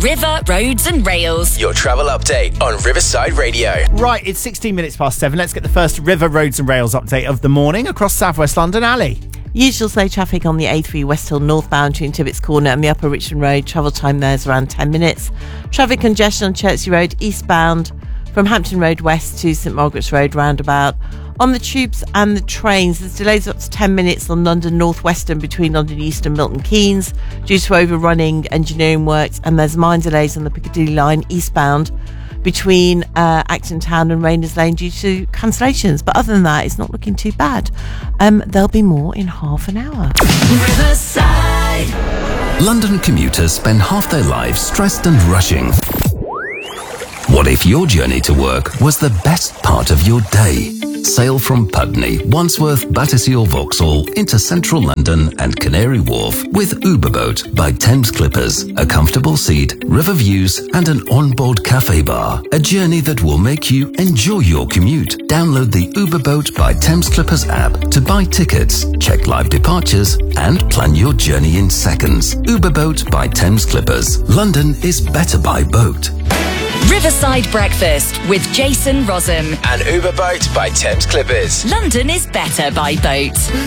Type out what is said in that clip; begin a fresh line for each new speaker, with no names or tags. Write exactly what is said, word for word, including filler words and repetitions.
River, Roads and Rails.
Your travel update on Riverside Radio.
Right, it's sixteen minutes past seven. Let's get the first River, Roads and Rails update of the morning across southwest London. Ali.
Usual slow traffic on the A three West Hill northbound between Tibbets Corner and the Upper Richmond Road. Travel time there is around ten minutes. Traffic congestion on Chertsey Road eastbound from Hampton Road West to St Margaret's Road roundabout. On the tubes and the trains, there's delays up to ten minutes on London North Western between London East and Milton Keynes due to overrunning engineering works, and there's mine delays on the Piccadilly line eastbound between uh, Acton Town and Rayners Lane due to cancellations. But other than that, it's not looking too bad. Um, there'll be more in half an hour.
Riverside.
London commuters spend half their lives stressed and rushing. What if your journey to work was the best part of your day? Sail from Putney, Wandsworth, Battersea or Vauxhall into central London and Canary Wharf with Uberboat by Thames Clippers. A comfortable seat, river views and an onboard cafe bar. A journey that will make you enjoy your commute. Download the Uberboat by Thames Clippers app to buy tickets, check live departures and plan your journey in seconds. Uberboat by Thames Clippers. London is better by boat.
Riverside Breakfast with Jason Rossum.
And Uberboat by Thames Clippers.
London is better by boat.